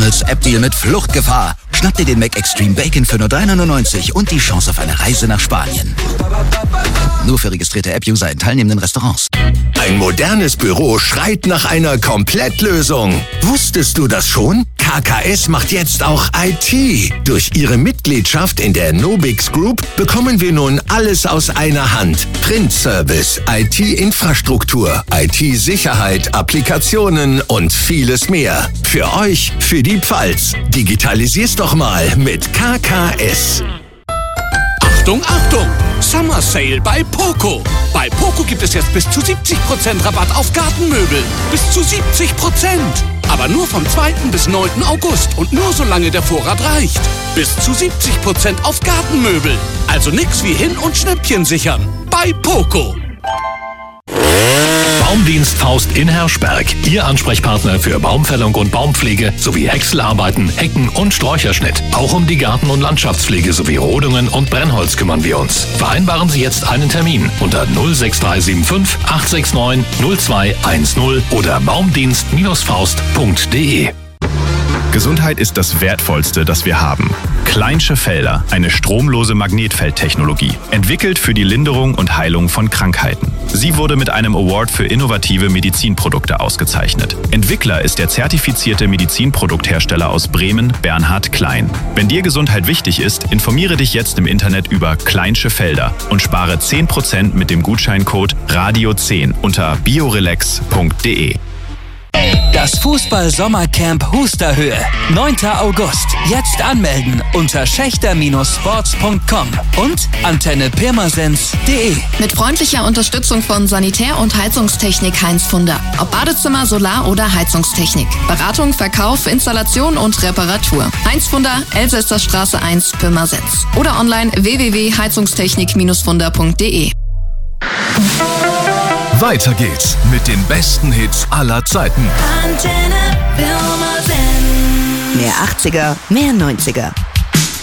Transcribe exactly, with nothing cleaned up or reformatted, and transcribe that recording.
McDonald's App-Deal mit Fluchtgefahr. Schnapp dir den Mac Extreme Bacon für nur drei neunundneunzig und die Chance auf eine Reise nach Spanien. Nur für registrierte App-User in teilnehmenden Restaurants. Ein modernes Büro schreit nach einer Komplettlösung. Wusstest du das schon? K K S macht jetzt auch I T. Durch ihre Mitgliedschaft in der Nobix Group bekommen wir nun alles aus einer Hand. Print-Service, I T-Infrastruktur, I T-Sicherheit, Applikationen und vieles mehr. Für euch, für die Pfalz. Digitalisier's doch mal mit K K S. Achtung, Achtung! Summer Sale bei Poco. Bei Poco gibt es jetzt bis zu siebzig Prozent Rabatt auf Gartenmöbel. Bis zu siebzig Prozent. Aber nur vom zweiten bis neunten August und nur solange der Vorrat reicht. Bis zu siebzig Prozent auf Gartenmöbel. Also nix wie hin und Schnäppchen sichern. Bei Poco. Baumdienst Faust in Herschberg. Ihr Ansprechpartner für Baumfällung und Baumpflege sowie Häckselarbeiten, Hecken- und Sträucherschnitt. Auch um die Garten- und Landschaftspflege sowie Rodungen und Brennholz kümmern wir uns. Vereinbaren Sie jetzt einen Termin unter null sechs drei sieben fünf acht sechs neun null zwei eins null oder baumdienst faust punkt de. Gesundheit ist das Wertvollste, das wir haben. Kleinsche Felder, eine stromlose Magnetfeldtechnologie, entwickelt für die Linderung und Heilung von Krankheiten. Sie wurde mit einem Award für innovative Medizinprodukte ausgezeichnet. Entwickler ist der zertifizierte Medizinprodukthersteller aus Bremen, Bernhard Klein. Wenn dir Gesundheit wichtig ist, informiere dich jetzt im Internet über Kleinsche Felder und spare zehn Prozent mit dem Gutscheincode Radio zehn unter biorelax punkt de. Das Fußball-Sommercamp Husterhöhe. neunter August. Jetzt anmelden unter schächter Sports punkt com und antenne pirmasens punkt de. Mit freundlicher Unterstützung von Sanitär- und Heizungstechnik Heinz Funder. Ob Badezimmer, Solar- oder Heizungstechnik. Beratung, Verkauf, Installation und Reparatur. Heinz Funder, Elsässerstraße eins, Pirmasens. Oder online w w w punkt heizungstechnik funder punkt de. Weiter geht's mit den besten Hits aller Zeiten. Antenne Pirmasens. Mehr achtziger, mehr neunziger.